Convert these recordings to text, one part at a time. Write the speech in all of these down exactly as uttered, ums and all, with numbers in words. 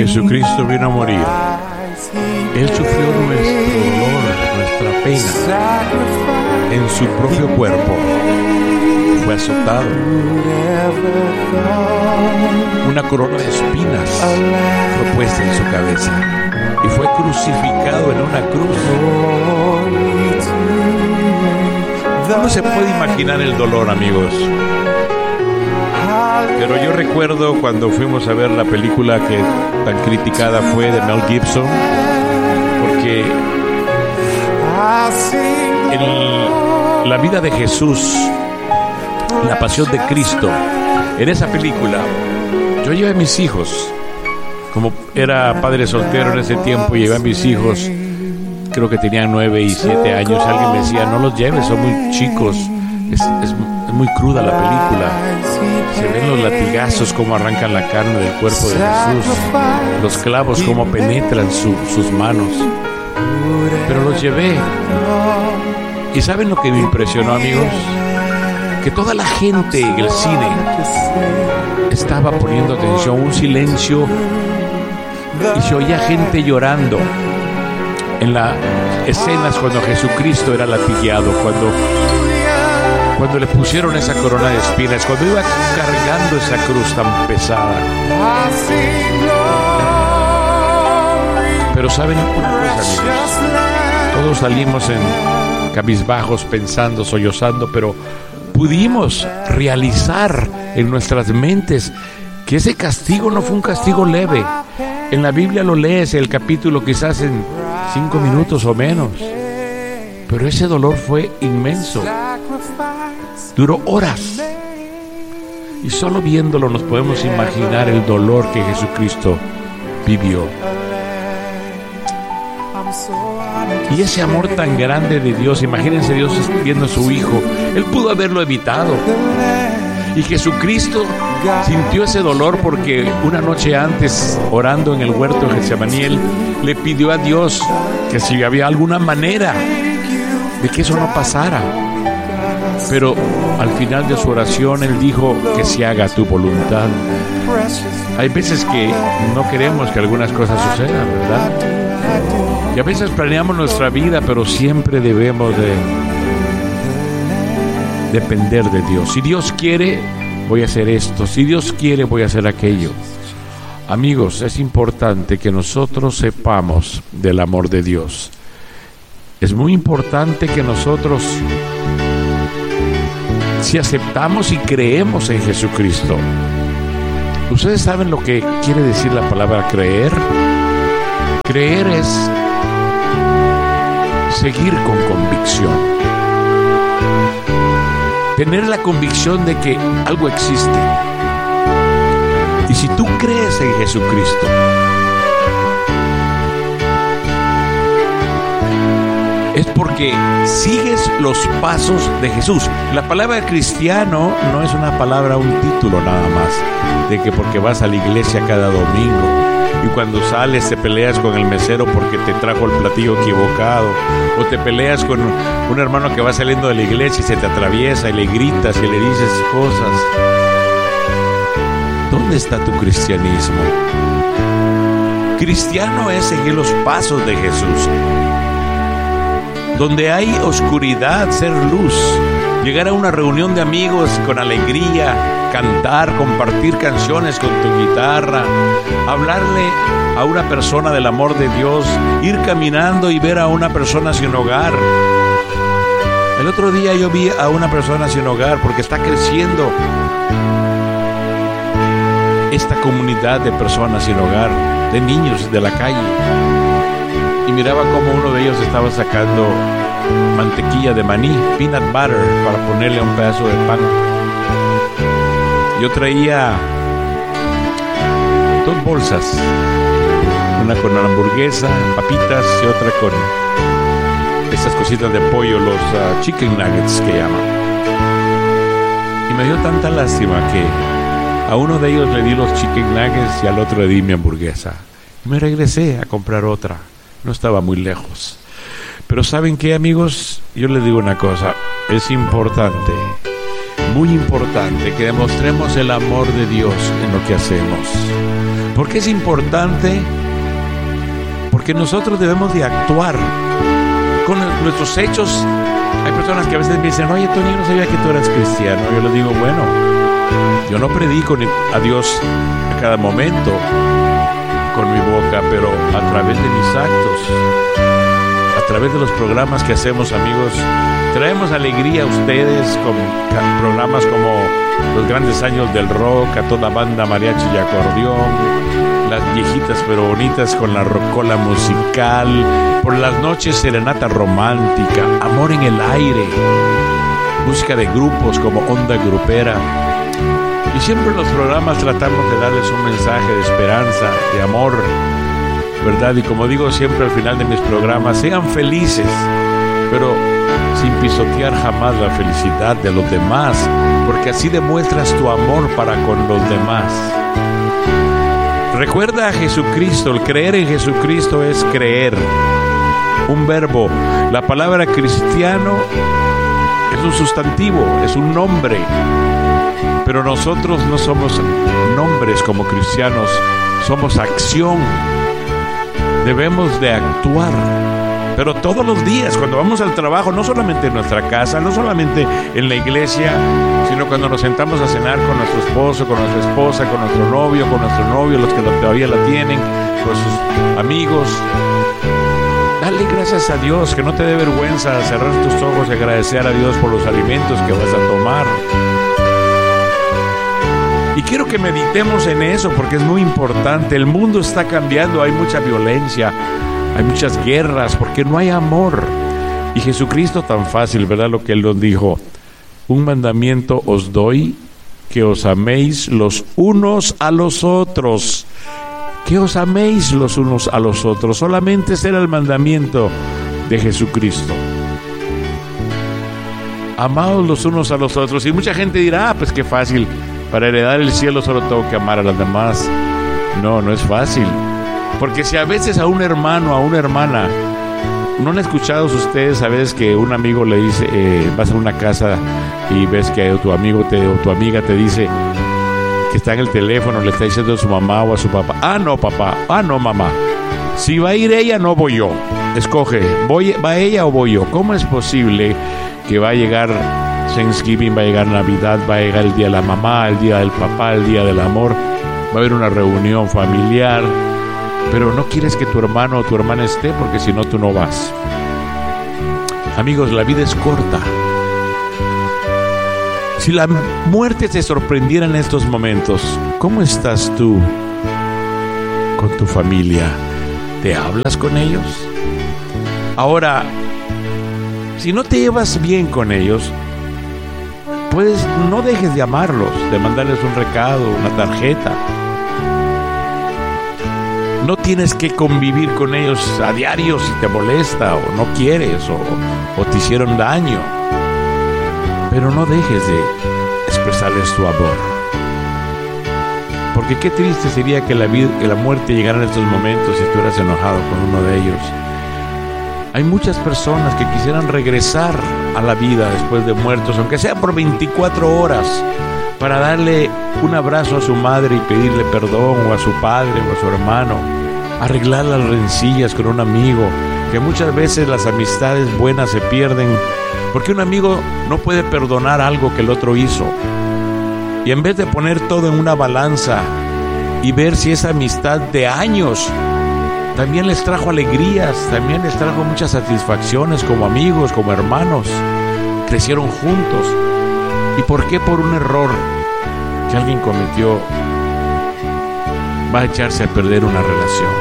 Jesucristo vino a morir. Él sufrió nuestro dolor, nuestra pena en su propio cuerpo. Fue azotado. Una corona de espinas fue puesta en su cabeza y fue crucificado en una cruz. No se puede imaginar el dolor, amigos. Pero yo recuerdo cuando fuimos a ver la película que tan criticada fue de Mel Gibson, porque en la vida de Jesús, la pasión de Cristo, en esa película, yo llevé a mis hijos, como era padre soltero en ese tiempo, llevé a mis hijos, creo que tenían nueve y siete años. Alguien me decía, no los lleves, son muy chicos, es, es, es muy cruda la película, se ven los latigazos como arrancan la carne del cuerpo de Jesús, los clavos como penetran su, sus manos. Pero los llevé, y ¿saben lo que me impresionó, amigos? Que toda la gente en el cine estaba poniendo atención, un silencio, y se oía gente llorando en las escenas cuando Jesucristo era latigueado, cuando, cuando le pusieron esa corona de espinas, cuando iba cargando esa cruz tan pesada. Pero ¿saben una cosa, amigos? Todos salimos en cabizbajos, pensando, sollozando, pero pudimos realizar en nuestras mentes que ese castigo no fue un castigo leve. En la Biblia lo lees, el capítulo quizás en cinco minutos o menos, pero ese dolor fue inmenso, duró horas, y solo viéndolo nos podemos imaginar el dolor que Jesucristo vivió. Y ese amor tan grande de Dios, imagínense Dios viendo a su Hijo, Él pudo haberlo evitado. Y Jesucristo sintió ese dolor porque una noche antes, orando en el huerto de Getsemaní, Él le pidió a Dios que si había alguna manera de que eso no pasara. Pero al final de su oración, Él dijo que se haga tu voluntad. Hay veces que no queremos que algunas cosas sucedan, ¿verdad? Y a veces planeamos nuestra vida, pero siempre debemos de depender de Dios. Si Dios quiere, voy a hacer esto. Si Dios quiere, voy a hacer aquello. Amigos, es importante que nosotros sepamos del amor de Dios. Es muy importante que nosotros, si aceptamos y creemos en Jesucristo. ¿Ustedes saben lo que quiere decir la palabra creer? Creer es seguir con convicción. Tener la convicción de que algo existe. Y si tú crees en Jesucristo, es porque sigues los pasos de Jesús. La palabra cristiano no es una palabra, un título nada más, de que porque vas a la iglesia cada domingo y cuando sales te peleas con el mesero porque te trajo el platillo equivocado, o te peleas con un hermano que va saliendo de la iglesia y se te atraviesa y le gritas y le dices cosas. ¿Dónde está tu cristianismo? Cristiano es seguir los pasos de Jesús. Donde hay oscuridad, ser luz. Llegar a una reunión de amigos con alegría, cantar, compartir canciones con tu guitarra, hablarle a una persona del amor de Dios, ir caminando y ver a una persona sin hogar. El otro día yo vi a una persona sin hogar porque está creciendo esta comunidad de personas sin hogar, de niños de la calle. Y miraba como uno de ellos estaba sacando mantequilla de maní, peanut butter, para ponerle a un pedazo de pan. Yo traía dos bolsas, una con hamburguesa, papitas, y otra con estas cositas de pollo, los uh, chicken nuggets que llaman. Y me dio tanta lástima que a uno de ellos le di los chicken nuggets y al otro le di mi hamburguesa. Y me regresé a comprar otra. No estaba muy lejos. Pero ¿saben qué, amigos? Yo les digo una cosa. Es importante muy importante que demostremos el amor de Dios en lo que hacemos. ¿Por qué es importante? Porque nosotros debemos de actuar con nuestros hechos. Hay personas que a veces me dicen, oye, Tony, yo no sabía que tú eras cristiano. Yo les digo, bueno, yo no predico a Dios a cada momento con mi boca, pero a través de mis actos, a través de los programas que hacemos, amigos, traemos alegría a ustedes con programas como Los Grandes Años del Rock, a toda banda mariachi y acordeón, Las Viejitas pero Bonitas con la rocola musical, por las noches serenata romántica, Amor en el Aire, música de grupos como Onda Grupera. Y siempre en los programas tratamos de darles un mensaje de esperanza, de amor, ¿verdad? Y como digo siempre al final de mis programas, sean felices, pero sin pisotear jamás la felicidad de los demás, porque así demuestras tu amor para con los demás. Recuerda a Jesucristo. El creer en Jesucristo es creer. Un verbo. La palabra cristiano es un sustantivo, es un nombre. Pero nosotros no somos nombres como cristianos, somos acción. Debemos de actuar. Pero todos los días, cuando vamos al trabajo, no solamente en nuestra casa, no solamente en la iglesia, sino cuando nos sentamos a cenar con nuestro esposo, con nuestra esposa, con nuestro novio, con nuestro novio, los que todavía la tienen, con sus amigos. Dale gracias a Dios, que no te dé vergüenza cerrar tus ojos y agradecer a Dios por los alimentos que vas a tomar. Y quiero que meditemos en eso porque es muy importante. El mundo está cambiando, hay mucha violencia, hay muchas guerras porque no hay amor. Y Jesucristo tan fácil, ¿verdad? Lo que Él nos dijo. Un mandamiento os doy, que os améis los unos a los otros. Que os améis los unos a los otros. Solamente ese era el mandamiento de Jesucristo. Amaos los unos a los otros. Y mucha gente dirá, ah, pues qué fácil. Para heredar el cielo solo tengo que amar a los demás. No, no es fácil. Porque si a veces a un hermano, a una hermana, ¿no han escuchado ustedes a veces que un amigo le dice, eh, vas a una casa y ves que tu amigo te, o tu amiga te dice que está en el teléfono, le está diciendo a su mamá o a su papá, ah, no, papá, ah, no, mamá, si va a ir ella, no voy yo, escoge, voy, va ella o voy yo? ¿Cómo es posible que va a llegar Thanksgiving, va a llegar Navidad, va a llegar el día de la mamá, el día del papá, el día del amor, va a haber una reunión familiar, pero no quieres que tu hermano o tu hermana esté porque si no tú no vas? Amigos, la vida es corta. Si la muerte te sorprendiera en estos momentos, ¿cómo estás tú con tu familia? ¿Te hablas con ellos? Ahora, si no te llevas bien con ellos, puedes, no dejes de amarlos, de mandarles un recado, una tarjeta. No tienes que convivir con ellos a diario si te molesta o no quieres o, o te hicieron daño. Pero no dejes de expresarles tu amor. Porque qué triste sería que la, vida, que la muerte llegara en estos momentos si estuvieras enojado con uno de ellos. Hay muchas personas que quisieran regresar a la vida después de muertos, aunque sea por veinticuatro horas, para darle un abrazo a su madre y pedirle perdón, o a su padre o a su hermano, arreglar las rencillas con un amigo, que muchas veces las amistades buenas se pierden porque un amigo no puede perdonar algo que el otro hizo. Y en vez de poner todo en una balanza y ver si esa amistad de años también les trajo alegrías, también les trajo muchas satisfacciones como amigos, como hermanos, crecieron juntos, ¿y por qué por un error que alguien cometió va a echarse a perder una relación?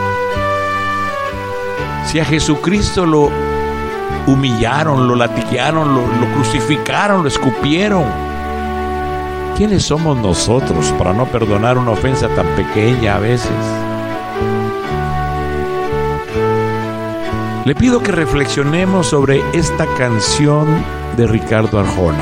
Si a Jesucristo lo humillaron, lo latiguearon, lo, lo crucificaron, lo escupieron, ¿quiénes somos nosotros para no perdonar una ofensa tan pequeña a veces? Le pido que reflexionemos sobre esta canción de Ricardo Arjona.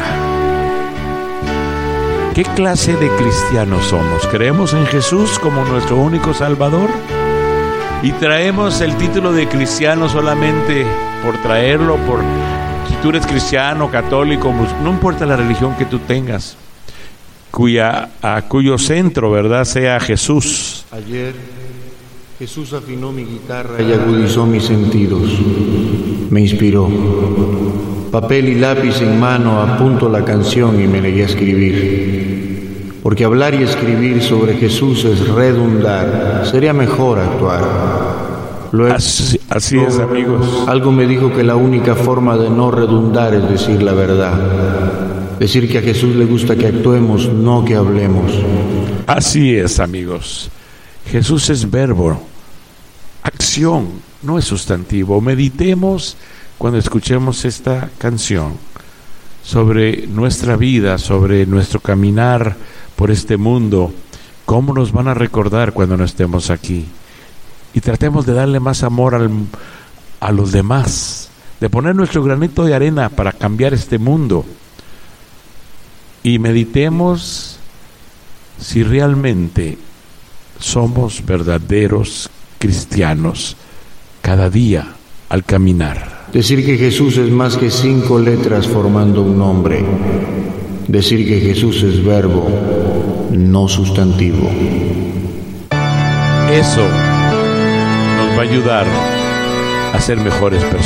¿Qué clase de cristianos somos? ¿Creemos en Jesús como nuestro único Salvador? ¿Y traemos el título de cristiano solamente por traerlo, por tú eres cristiano, católico, no importa la religión que tú tengas, cuya, a cuyo centro, ¿verdad?, sea Jesús. Ayer Jesús afinó mi guitarra y agudizó mis sentidos. Me inspiró. Papel y lápiz en mano apunto la canción y me negué a escribir. Porque hablar y escribir sobre Jesús es redundar. Sería mejor actuar. Luego, así, así es, amigos. Algo me dijo que la única forma de no redundar es decir la verdad. Decir que a Jesús le gusta que actuemos, no que hablemos. Así es, amigos. Jesús es verbo, acción, no es sustantivo. Meditemos cuando escuchemos esta canción sobre nuestra vida, sobre nuestro caminar por este mundo, cómo nos van a recordar cuando no estemos aquí. Y tratemos de darle más amor al, a los demás, de poner nuestro granito de arena para cambiar este mundo. Y meditemos si realmente somos verdaderos cristianos cada día al caminar. Decir que Jesús es más que cinco letras formando un nombre. Decir que Jesús es verbo, no sustantivo. Eso nos va a ayudar a ser mejores personas.